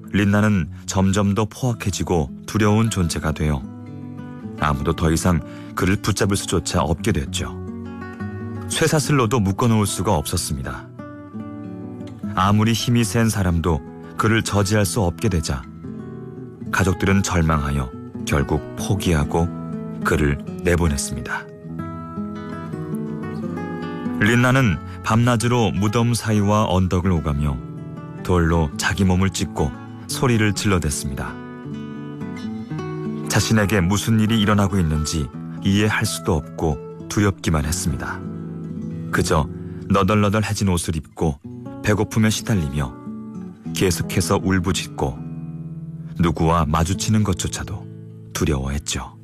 린나는 점점 더 포악해지고 두려운 존재가 되어 아무도 더 이상 그를 붙잡을 수조차 없게 됐죠. 쇠사슬로도 묶어놓을 수가 없었습니다. 아무리 힘이 센 사람도 그를 저지할 수 없게 되자 가족들은 절망하여 결국 포기하고 그를 내보냈습니다. 린나는 밤낮으로 무덤 사이와 언덕을 오가며 돌로 자기 몸을 찢고 소리를 질러댔습니다. 자신에게 무슨 일이 일어나고 있는지 이해할 수도 없고 두렵기만 했습니다. 그저 너덜너덜해진 옷을 입고 배고픔에 시달리며 계속해서 울부짖고 누구와 마주치는 것조차도 두려워했죠.